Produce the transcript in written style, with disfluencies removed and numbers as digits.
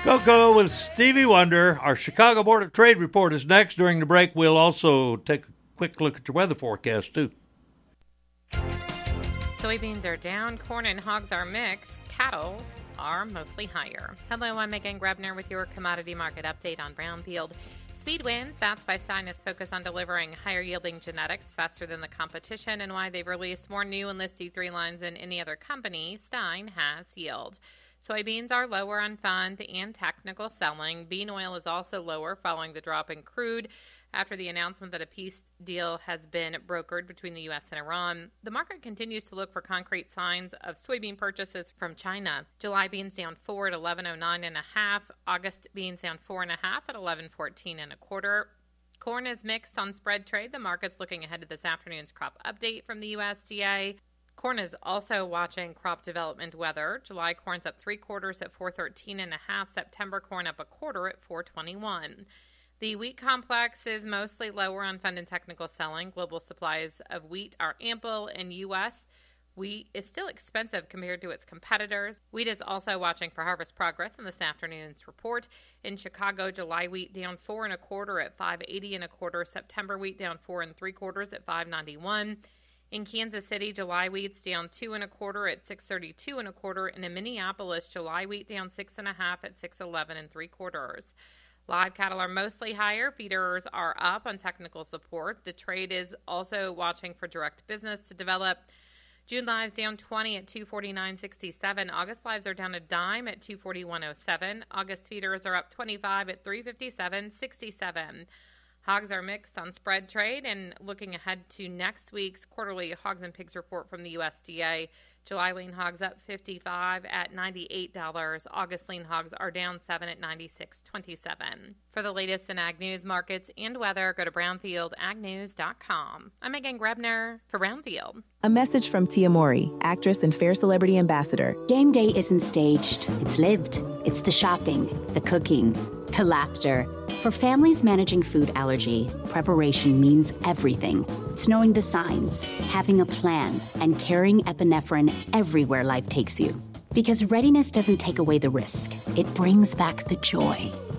Coco with Stevie Wonder. Our Chicago Board of Trade report is next. During the break, we'll also take a quick look at your weather forecast, too. Soybeans are down. Corn and hogs are mixed. Cattle are mostly higher. Hello, I'm Megan Grebner with your commodity market update on Brownfield. Speed wins. That's why Stein is focused on delivering higher-yielding genetics faster than the competition and why they've released more new Enlist E3 lines than any other company. Stein has yield. Soybeans are lower on fund and technical selling. Bean oil is also lower following the drop in crude after the announcement that a peace deal has been brokered between the U.S. and Iran. The market continues to look for concrete signs of soybean purchases from China. July beans down 4 at 11.09.5. August beans down 4.5 at 11.14.25. Corn is mixed on spread trade. The market's looking ahead to this afternoon's crop update from the USDA. Corn is also watching crop development weather. July corn's up 3/4 at 413.5. September corn up 1/4 at 421. The wheat complex is mostly lower on fund and technical selling. Global supplies of wheat are ample in U.S. Wheat is still expensive compared to its competitors. Wheat is also watching for harvest progress in this afternoon's report. In Chicago, July wheat down 4.25 at 580.25. September wheat down 4.75 at 591. In Kansas City, July wheat's down 2.25 at 632.25, and in Minneapolis, July wheat down 6.5 at 611.75. Live cattle are mostly higher. Feeders are up on technical support. The trade is also watching for direct business to develop. June lives down 20 at 249.67. August lives are down a dime at 241.07. August feeders are up 25 at 357.67. Hogs are mixed on spread trade, and looking ahead to next week's quarterly hogs and pigs report from the USDA, July lean hogs up 55 at $98. August lean hogs are down 7 at $96.27. For the latest in ag news, markets, and weather, go to brownfieldagnews.com. I'm Megan Grebner for Brownfield. A message from Tia Mowry, actress and Fair Celebrity Ambassador. Game day isn't staged. It's lived. It's the shopping, the cooking, the laughter. For families managing food allergy, preparation means everything. It's knowing the signs, having a plan, and carrying epinephrine everywhere life takes you. Because readiness doesn't take away the risk. It brings back the joy.